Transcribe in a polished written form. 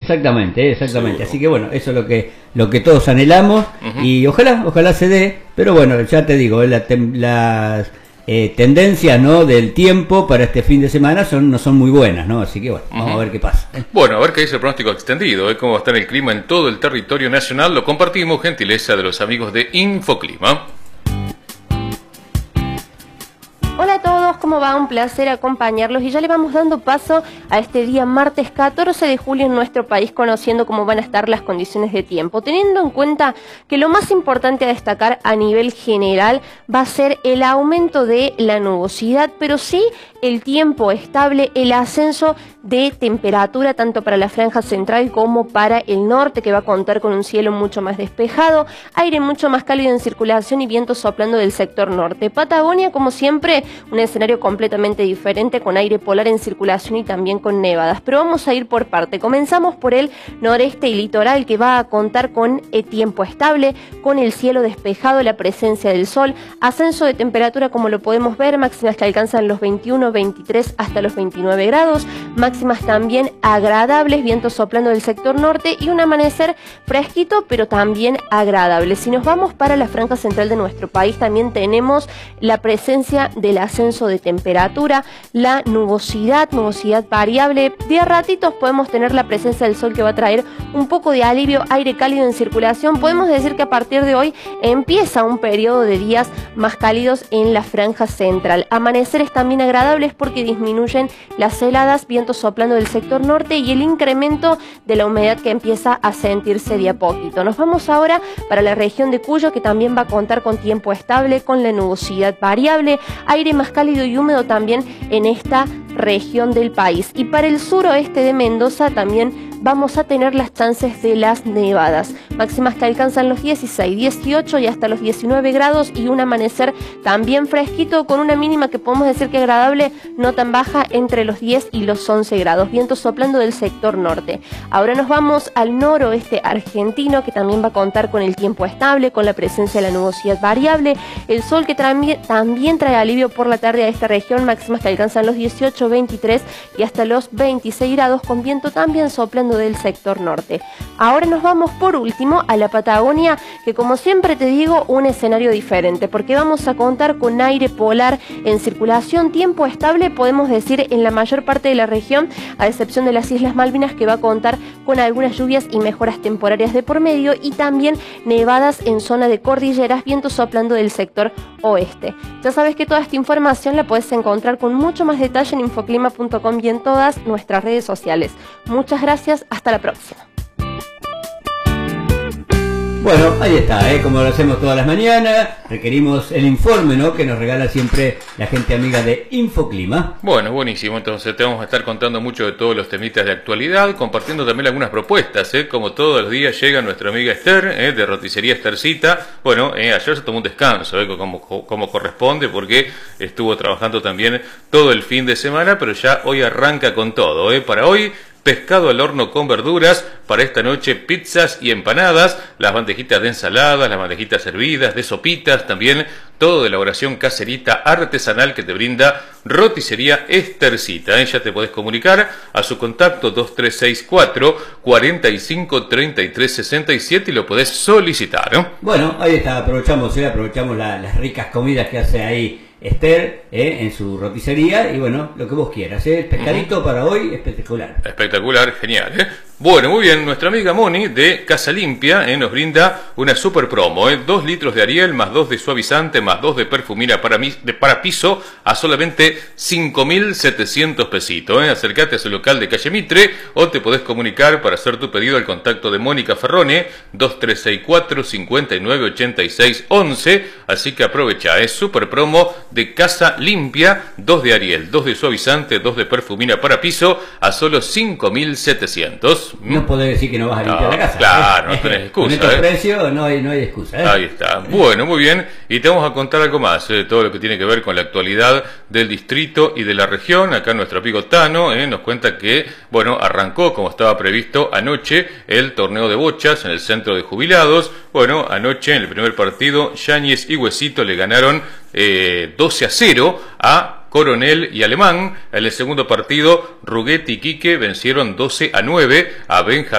Exactamente, exactamente. Seguro. Así que bueno, eso es lo que todos anhelamos y ojalá se dé, pero bueno, ya te digo, las tendencias, ¿no?, del tiempo para este fin de semana no son muy buenas, ¿no? Así que bueno, vamos a ver qué pasa. Bueno, a ver qué dice el pronóstico extendido, cómo va a estar el clima en todo el territorio nacional. Lo compartimos, gentileza de los amigos de Infoclima. Hola a todos, ¿cómo va? Un placer acompañarlos y ya le vamos dando paso a este día martes 14 de julio en nuestro país, conociendo cómo van a estar las condiciones de tiempo, teniendo en cuenta que lo más importante a destacar a nivel general va a ser el aumento de la nubosidad, pero sí el tiempo estable, el ascenso de temperatura tanto para la franja central como para el norte, que va a contar con un cielo mucho más despejado, aire mucho más cálido en circulación y vientos soplando del sector norte. Patagonia, como siempre, un escenario completamente diferente, con aire polar en circulación y también con nevadas. Pero vamos a ir por parte. Comenzamos por el noreste y litoral, que va a contar con tiempo estable, con el cielo despejado, la presencia del sol, ascenso de temperatura como lo podemos ver, máximas que alcanzan los 21, 23 hasta los 29 grados, máximas también agradables, vientos soplando del sector norte y un amanecer fresquito pero también agradable. Si nos vamos para la franja central de nuestro país, también tenemos la presencia del ascenso de temperatura, la nubosidad variable. De a ratitos podemos tener la presencia del sol, que va a traer un poco de alivio, aire cálido en circulación. Podemos decir que a partir de hoy empieza un periodo de días más cálidos en la franja central. Amaneceres también agradables porque disminuyen las heladas, vientos soplando del sector norte y el incremento de la humedad que empieza a sentirse de a poquito. Nos vamos ahora para la región de Cuyo, que también va a contar con tiempo estable, con la nubosidad variable, aire más cálido y húmedo también en esta región del país. Y para el suroeste de Mendoza también vamos a tener las chances de las nevadas, máximas que alcanzan los 16, 18 y hasta los 19 grados y un amanecer también fresquito, con una mínima que podemos decir que agradable, no tan baja, entre los 10 y los 11 grados, vientos soplando del sector norte. Ahora nos vamos al noroeste argentino, que también va a contar con el tiempo estable, con la presencia de la nubosidad variable, el sol que también trae alivio por la tarde a esta región, máximas que alcanzan los 18, 23 y hasta los 26 grados, con viento también soplando del sector norte. Ahora nos vamos por último a la Patagonia, que como siempre te digo, un escenario diferente, porque vamos a contar con aire polar en circulación, tiempo estable, podemos decir, en la mayor parte de la región, a excepción de las Islas Malvinas, que va a contar con algunas lluvias y mejoras temporarias de por medio, y también nevadas en zona de cordilleras, vientos soplando del sector oeste. Ya sabes que toda esta información la puedes encontrar con mucho más detalle en infoclima.com y en todas nuestras redes sociales. Muchas gracias, hasta la próxima. Bueno, ahí está, como lo hacemos todas las mañanas, requerimos el informe, ¿no?, que nos regala siempre la gente amiga de Infoclima. Bueno, buenísimo, entonces te vamos a estar contando mucho de todos los temitas de actualidad, compartiendo también algunas propuestas, como todos los días llega nuestra amiga Esther, de Roticería Estercita. Bueno, ayer se tomó un descanso, como corresponde, porque estuvo trabajando también todo el fin de semana, pero ya hoy arranca con todo, para hoy pescado al horno con verduras, para esta noche pizzas y empanadas, las bandejitas de ensaladas, las bandejitas servidas, de sopitas, también todo de elaboración caserita artesanal que te brinda Roticería Estercita. Ya te podés comunicar a su contacto 2364 45 33 67 y lo podés solicitar, ¿no? Bueno, ahí está, aprovechamos las ricas comidas que hace ahí Esther, en su roticería, y bueno, lo que vos quieras, el pescadito para hoy, espectacular. Espectacular, genial, Bueno, muy bien, nuestra amiga Moni de Casa Limpia nos brinda una super promo, 2 litros de Ariel, más 2 de suavizante, más 2 de perfumina para piso, a solamente 5.700 pesitos, Acércate a su local de Calle Mitre, o te podés comunicar para hacer tu pedido al contacto de Mónica Ferrone, 2364 59 86 11, así que aprovecha, super promo de Casa Limpia, 2 de Ariel, 2 de suavizante, 2 de perfumina para piso, a solo 5.700. No podés decir que no vas a limpiar la casa. Claro, no tenés excusa. Con estos precios no hay excusa. Ahí está. Bueno, muy bien. Y te vamos a contar algo más, todo lo que tiene que ver con la actualidad del distrito y de la región. Acá nuestro amigo Tano nos cuenta que, bueno, arrancó como estaba previsto anoche el torneo de bochas en el centro de jubilados. Bueno, anoche en el primer partido, Yáñez y Huesito le ganaron 12-0 a Coronel y Alemán. En el segundo partido, Ruguete y Quique vencieron 12-9 a Benjamín